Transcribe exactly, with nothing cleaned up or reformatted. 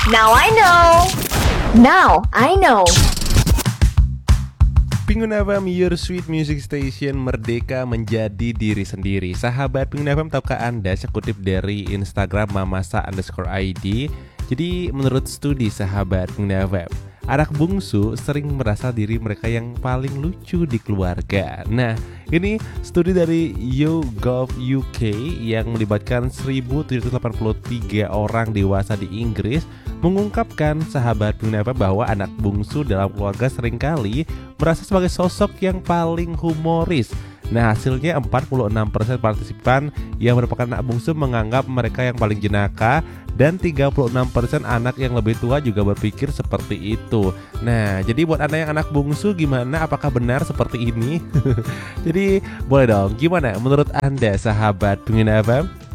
Now I know. Now I know. Pengguna F M, your sweet music station, merdeka menjadi diri sendiri. Sahabat Pengguna F M, tahukah Anda, saya kutip dari Instagram mamasa underscore id. Jadi menurut studi sahabat Pengguna F M, anak bungsu sering merasa diri mereka yang paling lucu di keluarga. Nah, ini studi dari YouGov U K yang melibatkan seribu tujuh ratus delapan puluh tiga orang dewasa di Inggris mengungkapkan sahabat Pengguna F M bahwa anak bungsu dalam keluarga seringkali merasa sebagai sosok yang paling humoris. Nah, hasilnya empat puluh enam persen partisipan yang merupakan anak bungsu menganggap mereka yang paling jenaka, dan tiga puluh enam persen anak yang lebih tua juga berpikir seperti itu. Nah, jadi buat Anda yang anak bungsu gimana? Apakah benar seperti ini? Jadi boleh dong, gimana menurut Anda sahabat Pengguna F M?